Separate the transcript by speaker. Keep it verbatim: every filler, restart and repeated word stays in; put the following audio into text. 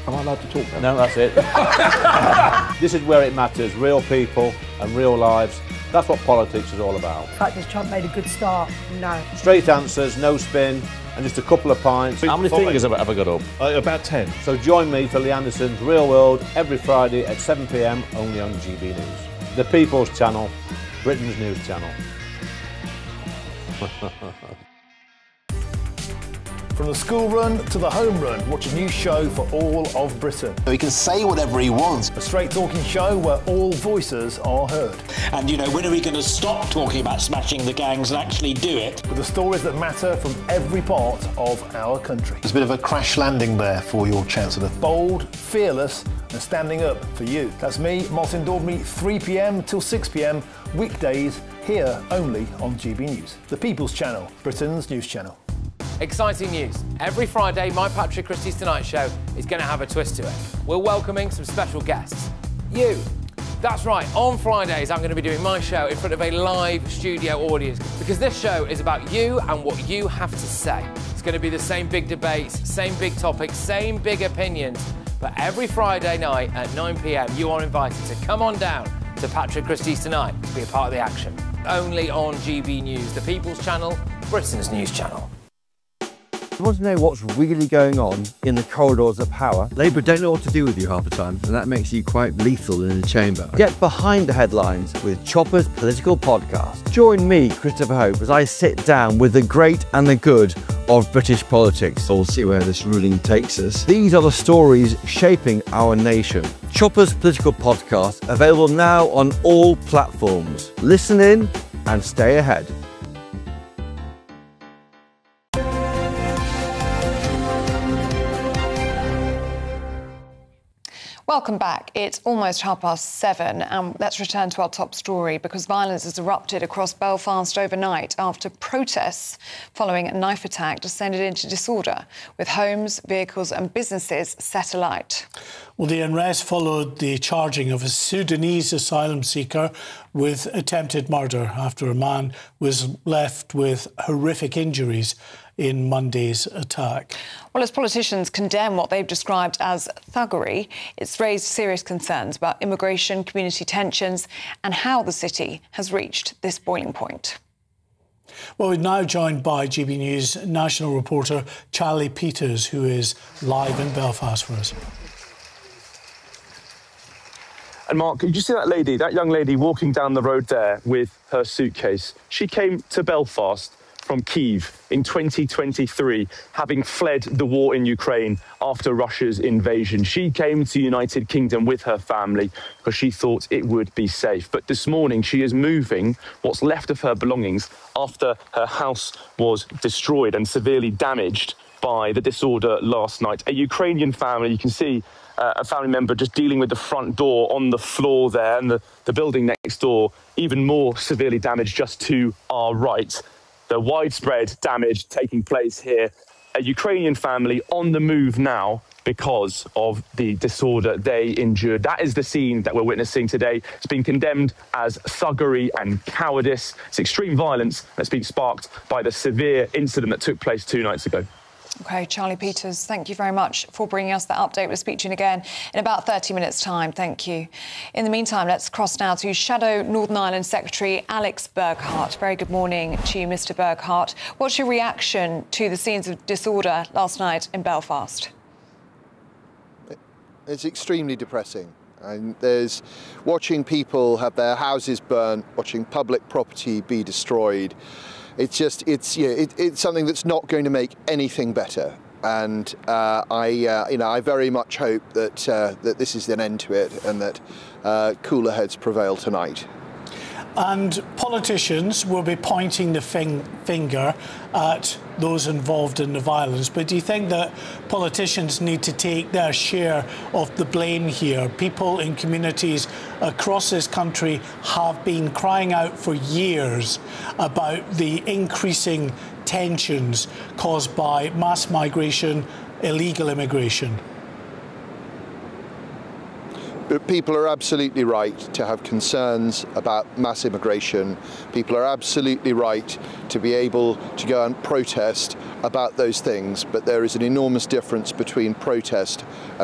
Speaker 1: Am I allowed to talk now?
Speaker 2: No, that's it. This is where it matters, real people and real lives. That's what politics is all about.
Speaker 3: In fact, has Trump made a good start? No.
Speaker 2: Straight answers, no spin, and just a couple of pints. How many
Speaker 1: Five.
Speaker 2: fingers have I ever got up?
Speaker 1: Uh, about ten.
Speaker 2: So join me for Lee Anderson's Real World every Friday at seven p m only on G B News. The People's Channel, Britain's news channel.
Speaker 4: From the school run to the home run, watch a new show for all of Britain.
Speaker 5: He can say whatever he wants.
Speaker 4: A straight talking show where all voices are heard.
Speaker 6: And, you know, when are we going to stop talking about smashing the gangs and actually do it?
Speaker 4: With the stories that matter from every part of our country.
Speaker 5: There's a bit of a crash landing there for your Chancellor.
Speaker 4: Bold, fearless and standing up for you. That's me, Martin Daubney, three p m till six p m, weekdays, here only on G B News. The People's Channel, Britain's news channel.
Speaker 7: Exciting news. Every Friday, my Patrick Christie's Tonight Show is going to have a twist to it. We're welcoming some special guests. You. That's right, on Fridays I'm going to be doing my show in front of a live studio audience because this show is about you and what you have to say. It's going to be the same big debates, same big topics, same big opinions, but every Friday night at nine p m you are invited to come on down to Patrick Christie's Tonight to be a part of the action. Only on G B News, the People's Channel, Britain's news channel.
Speaker 8: You want to know what's really going on in the corridors of power? Labour don't know what to do with you half the time, and that makes you quite lethal in the chamber. Get behind the headlines with Chopper's Political Podcast. Join me, Christopher Hope, as I sit down with the great and the good of British politics. We'll see where this ruling takes us. These are the stories shaping our nation. Chopper's Political Podcast, available now on all platforms. Listen in and stay ahead.
Speaker 9: Welcome back. It's almost half past seven and let's return to our top story because violence has erupted across Belfast overnight after protests following a knife attack descended into disorder with homes, vehicles and businesses set alight.
Speaker 10: Well, the unrest followed the charging of a Sudanese asylum seeker with attempted murder after a man was left with horrific injuries in Monday's attack.
Speaker 9: Well, as politicians condemn what they've described as thuggery, it's raised serious concerns about immigration, community tensions and how the city has reached this boiling point.
Speaker 10: Well, we're now joined by G B News national reporter Charlie Peters, who is live in Belfast for us.
Speaker 11: And Mark, did you see that lady, that young lady walking down the road there with her suitcase? She came to Belfast from Kyiv in twenty twenty-three, having fled the war in Ukraine after Russia's invasion. She came to the United Kingdom with her family because she thought it would be safe. But this morning, she is moving what's left of her belongings after her house was destroyed and severely damaged by the disorder last night. A Ukrainian family, you can see uh, a family member just dealing with the front door on the floor there, and the, the building next door even more severely damaged just to our right. The widespread damage taking place here. A Ukrainian family on the move now because of the disorder they endured. That is the scene that we're witnessing today. It's been condemned as thuggery and cowardice. It's extreme violence that's been sparked by the severe incident that took place two nights ago.
Speaker 9: OK, Charlie Peters, thank you very much for bringing us that update. We'll speak to you again in about thirty minutes' time. Thank you. In the meantime, let's cross now to Shadow Northern Ireland Secretary Alex Burghart. Very good morning to you, Mr Burghart. What's your reaction to the scenes of disorder last night in Belfast?
Speaker 12: It's extremely depressing. And there's watching people have their houses burnt, watching public property be destroyed. It's just, it's, yeah, it, it's something that's not going to make anything better. And uh, I, uh, you know, I very much hope that, uh, that this is an end to it and that uh, cooler heads prevail tonight.
Speaker 10: And politicians will be pointing the fing finger at those involved in the violence. But do you think that politicians need to take their share of the blame here? People in communities across this country have been crying out for years about the increasing tensions caused by mass migration, illegal immigration.
Speaker 12: But people are absolutely right to have concerns about mass immigration. People are absolutely right to be able to go and protest about those things. But there is an enormous difference between protest